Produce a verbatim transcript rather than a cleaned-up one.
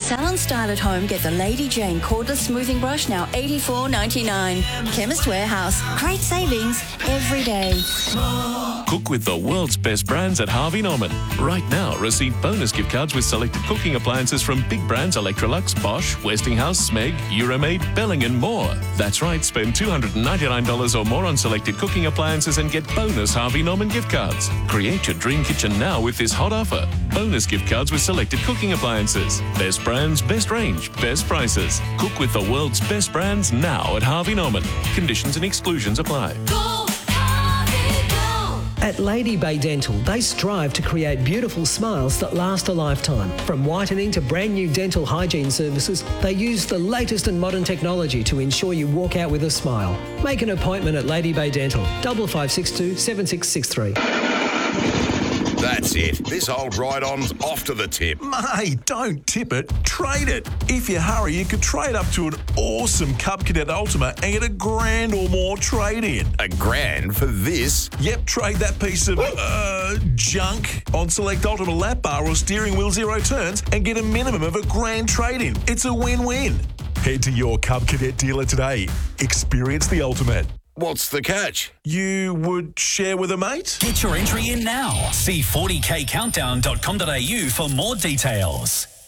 Salon style at home, get the Lady Jane cordless smoothing brush, now eighty-four ninety-nine. Chemist Warehouse, great savings every day. Cook with the world's best brands at Harvey Norman. Right now, receive bonus gift cards with selected cooking appliances from big brands Electrolux, Bosch, Westinghouse, Smeg, Euromaid, Belling and more. That's right, spend two hundred ninety-nine dollars or more on selected cooking appliances and get bonus Harvey Norman gift cards. Create your dream kitchen now with this hot offer. Bonus gift cards with selected cooking appliances. Best brands, best range, best prices. Cook with the world's best brands now at Harvey Norman. Conditions and exclusions apply. At Lady Bay Dental, they strive to create beautiful smiles that last a lifetime. From whitening to brand new dental hygiene services, they use the latest and modern technology to ensure you walk out with a smile. Make an appointment at Lady Bay Dental, double five six two seven six six three. That's it. This old ride-on's off to the tip. Mate, don't tip it, trade it. If you hurry, you could trade up to an awesome Cub Cadet Ultima and get a grand or more trade-in. A grand for this? Yep, trade that piece of, uh, junk on select Ultima lap bar or steering wheel zero turns and get a minimum of a grand trade-in. It's a win-win. Head to your Cub Cadet dealer today. Experience the ultimate. What's the catch? You would share with a mate? Get your entry in now. See forty k countdown dot com dot a u for more details.